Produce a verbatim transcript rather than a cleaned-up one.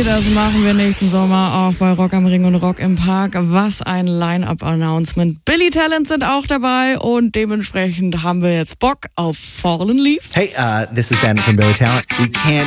das machen wir nächsten Sommer auch bei Rock am Ring und Rock im Park. Was ein Line-Up-Announcement. Billy Talent sind auch dabei und dementsprechend haben wir jetzt Bock auf Fallen Leaves. Hey, uh, this is Ben from Billy Talent. We can't